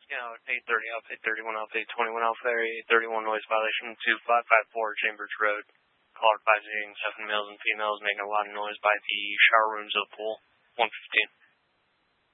830 Alpha, 831 Alpha, 821 Alpha area, 831 noise violation, 2554 Chambers Road. Caller advising 7 males and females making a lot of noise by the shower rooms of the pool, 115.